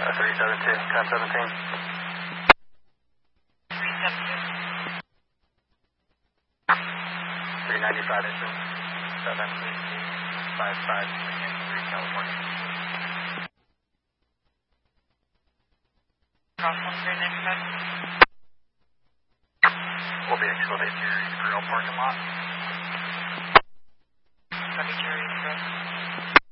372, 1017. 395 inches, 755, California. Crosswalk 395. We'll be exfoliating your grill parking lot.